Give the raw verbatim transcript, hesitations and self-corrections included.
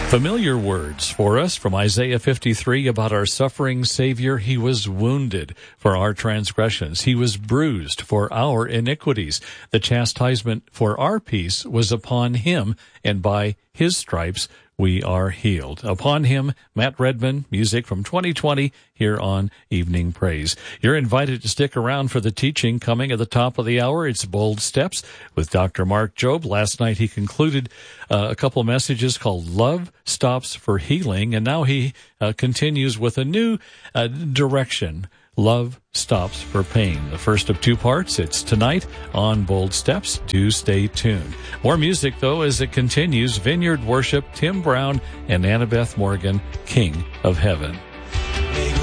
Familiar words for us from Isaiah fifty-three about our suffering Savior. He was wounded for our transgressions. He was bruised for our iniquities. The chastisement for our peace was upon him, and by his stripes we are healed. Upon him, Matt Redman, music from twenty twenty here on Evening Praise. You're invited to stick around for the teaching coming at the top of the hour. It's Bold Steps with Doctor Mark Jobe. Last night he concluded uh, a couple of messages called Love Stops for Healing, and now he uh, continues with a new uh, direction. Love Stops for Pain. The first of two parts. It's tonight on Bold Steps. Do stay tuned. More music, though, as it continues. Vineyard Worship, Tim Brown, and Annabeth Morgan, King of Heaven.